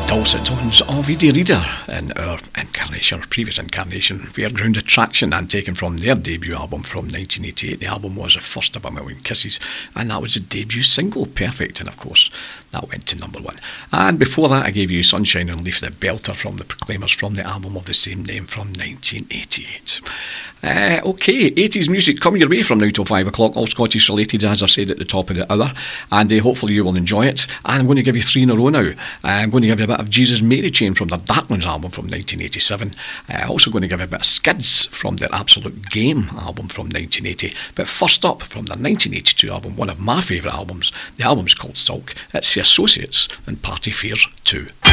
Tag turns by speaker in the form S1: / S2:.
S1: Dulcet tones of Edie Reader in our incarnation, or previous incarnation, Fairground Attraction, and taken from their debut album from 1988. The album was The First of a Million Kisses, and that was the debut single, Perfect, and of course that went to number one. And before that I gave you Sunshine and Leaf, the belter from the Proclaimers, from the album of the same name from 1988. Okay, 80s music coming your way from now till 5 o'clock, all Scottish related, as I said at the top of the hour, and hopefully you will enjoy it. And I'm going to give you three in a row now. I'm going to give you a bit of Jesus Mary Chain from their Darklands album from 1987. Also going to give you a bit of Skids from their Absolute Game album from 1980. But first up, from their 1982 album, one of my favourite albums, the album's called Sulk. It's The Associates and Party Fears 2.